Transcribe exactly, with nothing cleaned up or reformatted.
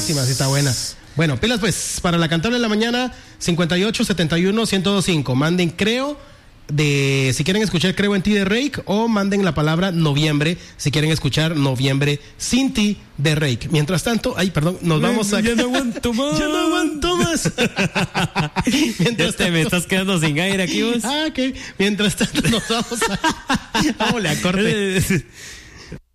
buenísima, sí está buena. Bueno, pilas pues, para la Cantable de la Mañana, cincuenta y ocho, setenta y uno, ciento veinticinco. Manden Creo, de si quieren escuchar Creo en ti de Rake, o manden la palabra Noviembre si quieren escuchar Noviembre sin ti de Rake. Mientras tanto, ay, perdón, nos vamos a... Ya no aguanto más. Ya no aguanto más. Mientras este, tanto... me estás quedando sin aire aquí vos. Ah, ok. Mientras tanto nos vamos a... Vámonos a corte.